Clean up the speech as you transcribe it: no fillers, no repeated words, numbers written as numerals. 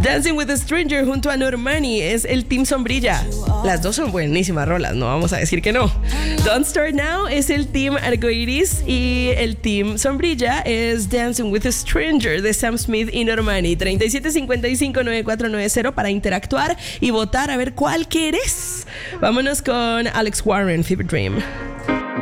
Dancing with a Stranger junto a Normani es el Team Sombrilla. Las dos son buenísimas rolas, no vamos a decir que no. Don't Start Now es el Team Arcoiris y el Team Sombrilla es Dancing with a Stranger de Sam Smith y Normani. 37559490 para interactuar y votar a ver cuál quieres. Vámonos con Alex Warren, Fever Dream.